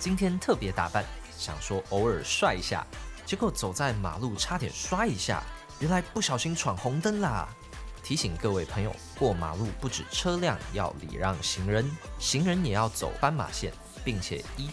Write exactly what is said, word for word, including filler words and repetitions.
今天特别打扮，想说偶尔帅一下，结果走在马路差点摔一下，原来不小心闯红灯啦。提醒各位朋友，过马路不止车辆要礼让行人，行人也要走斑马线，并且依